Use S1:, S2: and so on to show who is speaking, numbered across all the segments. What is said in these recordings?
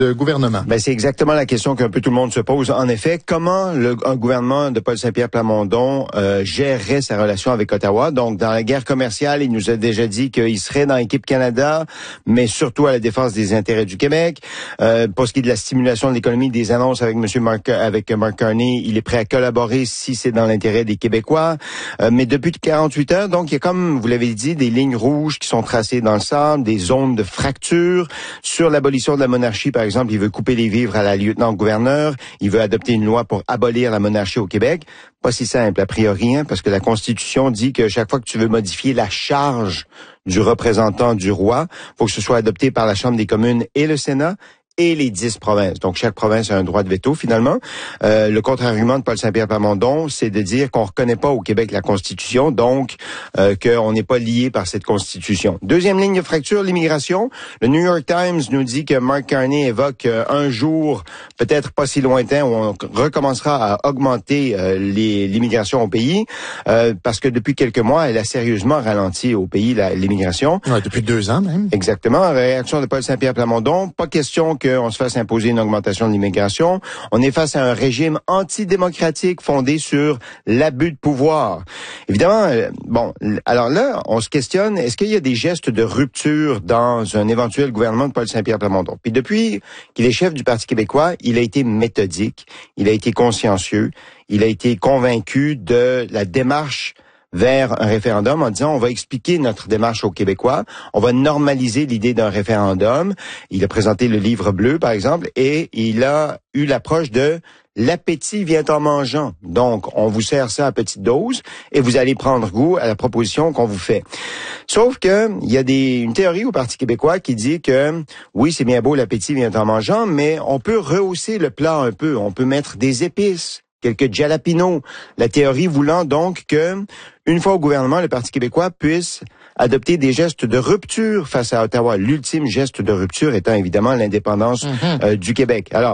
S1: de gouvernement.
S2: Ben, c'est exactement la question qu'un peu tout le monde se pose. En effet, comment un gouvernement de Paul Saint-Pierre Plamondon gérerait sa relation avec Ottawa? Donc, dans la guerre commerciale, il nous a déjà dit qu'il serait dans l'équipe Canada, mais surtout à la défense des intérêts du Québec. Pour ce qui est de la stimulation de l'économie, des annonces avec Mark Carney, il est prêt à collaborer si c'est dans l'intérêt des Québécois. Mais depuis 48 heures, donc, il y a comme, vous l'avez dit, des lignes rouges qui sont tracées dans le sable, des zones de fracture. Sur l'abolition de la monarchie, par exemple, il veut couper les vivres à la lieutenant-gouverneur. Il veut adopter une loi pour abolir la monarchie au Québec. Pas si simple, a priori, parce que la Constitution dit que chaque fois que tu veux modifier la charge du représentant du roi, faut que ce soit adopté par la Chambre des communes et le Sénat et les 10 provinces. Donc, chaque province a un droit de veto, finalement. Le contre-argument de Paul Saint-Pierre Plamondon, c'est de dire qu'on reconnaît pas au Québec la Constitution, donc qu'on n'est pas lié par cette Constitution. Deuxième ligne de fracture, l'immigration. Le New York Times nous dit que Mark Carney évoque un jour, peut-être pas si lointain, où on recommencera à augmenter l'immigration au pays, parce que depuis quelques mois, elle a sérieusement ralenti au pays l'immigration.
S1: Ouais, depuis 2 ans même.
S2: Exactement. Réaction de Paul Saint-Pierre Plamondon. Pas question qu'on se fasse imposer une augmentation de l'immigration. On est face à un régime antidémocratique fondé sur l'abus de pouvoir. Évidemment, alors là, on se questionne, est-ce qu'il y a des gestes de rupture dans un éventuel gouvernement de Paul Saint-Pierre Plamondon? Puis depuis qu'il est chef du Parti québécois, il a été méthodique, il a été consciencieux, il a été convaincu de la démarche vers un référendum en disant on va expliquer notre démarche aux Québécois, on va normaliser l'idée d'un référendum. Il a présenté le livre bleu, par exemple, et il a eu l'approche de l'appétit vient en mangeant. Donc, on vous sert ça à petite dose et vous allez prendre goût à la proposition qu'on vous fait. Sauf que il y a une théorie au Parti québécois qui dit que oui, c'est bien beau, l'appétit vient en mangeant, mais on peut rehausser le plat un peu. On peut mettre des épices, quelques jalapenos. La théorie voulant donc que, une fois au gouvernement, le Parti québécois puisse adopter des gestes de rupture face à Ottawa. L'ultime geste de rupture étant évidemment l'indépendance du Québec. Alors,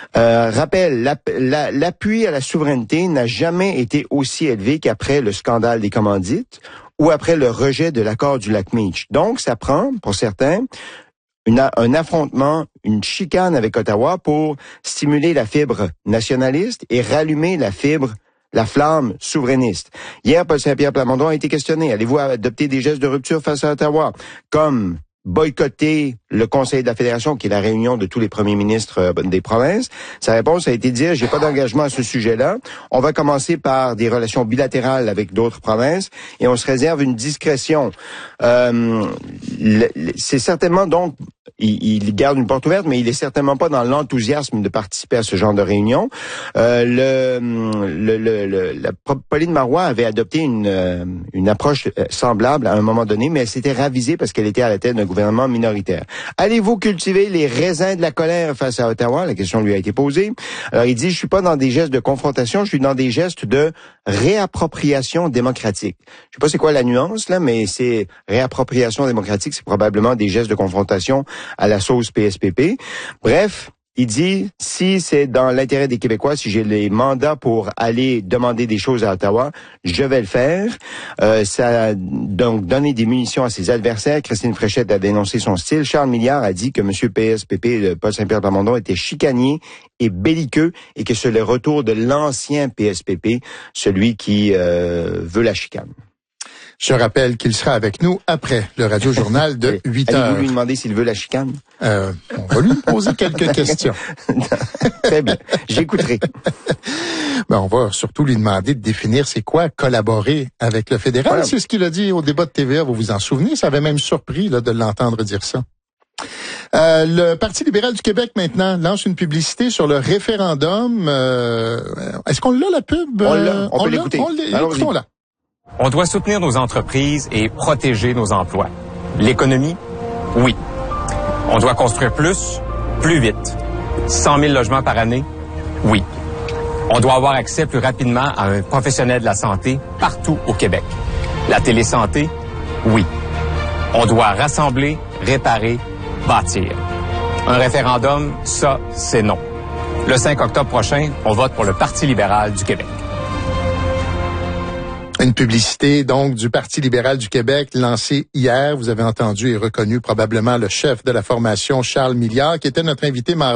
S2: rappel, l'appui à la souveraineté n'a jamais été aussi élevé qu'après le scandale des commandites ou après le rejet de l'accord du lac Meach. Donc, ça prend, pour certains, un affrontement, une chicane avec Ottawa pour stimuler la fibre nationaliste et rallumer la flamme souverainiste. Hier, Paul Saint-Pierre Plamondon a été questionné. Allez-vous adopter des gestes de rupture face à Ottawa? Comme boycotter le Conseil de la Fédération, qui est la réunion de tous les premiers ministres des provinces. Sa réponse a été de dire, j'ai pas d'engagement à ce sujet-là. On va commencer par des relations bilatérales avec d'autres provinces et on se réserve une discrétion. C'est certainement donc, il garde une porte ouverte, mais il est certainement pas dans l'enthousiasme de participer à ce genre de réunion. Pauline Marois avait adopté une approche semblable à un moment donné, mais elle s'était ravisée parce qu'elle était à la tête d'un gouvernement minoritaire. Allez-vous cultiver les raisins de la colère face à Ottawa? La question lui a été posée. Alors, il dit, je suis pas dans des gestes de confrontation, je suis dans des gestes de réappropriation démocratique. Je sais pas c'est quoi la nuance, là, mais c'est réappropriation démocratique, c'est probablement des gestes de confrontation à la sauce PSPP. Bref, il dit, si c'est dans l'intérêt des Québécois, si j'ai les mandats pour aller demander des choses à Ottawa, je vais le faire. Ça donc donner des munitions à ses adversaires. Christine Fréchette a dénoncé son style. Charles Milliard a dit que M. PSPP, Paul Saint-Pierre Plamondon, était chicanier et belliqueux et que c'est le retour de l'ancien PSPP, celui qui veut la chicane.
S1: Je rappelle qu'il sera avec nous après le Radio-Journal de 8 heures.
S2: Allez-vous lui demander s'il veut la chicane?
S1: On va lui poser quelques questions.
S2: Très bien, j'écouterai.
S1: On va surtout lui demander de définir c'est quoi collaborer avec le fédéral. Voilà. C'est ce qu'il a dit au débat de TVA, vous vous en souvenez? Ça avait même surpris de l'entendre dire ça. Le Parti libéral du Québec, maintenant, lance une publicité sur le référendum. Est-ce qu'on l'a, la pub?
S2: On peut l'écouter.
S1: Écoutons-la.
S3: On doit soutenir nos entreprises et protéger nos emplois. L'économie, oui. On doit construire plus, plus vite. 100 000 logements par année, oui. On doit avoir accès plus rapidement à un professionnel de la santé partout au Québec. La télésanté, oui. On doit rassembler, réparer, bâtir. Un référendum, ça, c'est non. Le 5 octobre prochain, on vote pour le Parti libéral du Québec.
S1: Une publicité, donc, du Parti libéral du Québec, lancée hier. Vous avez entendu et reconnu probablement le chef de la formation, Charles Milliard, qui était notre invité mardi.